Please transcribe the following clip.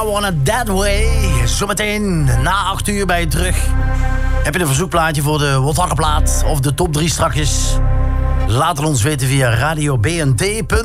Want It That Way. Zometeen na 8 uur ben je terug. Heb je een verzoekplaatje voor de Wat Wakker plaat of de top 3 strakjes? Laat het ons weten via radiobnt.nl.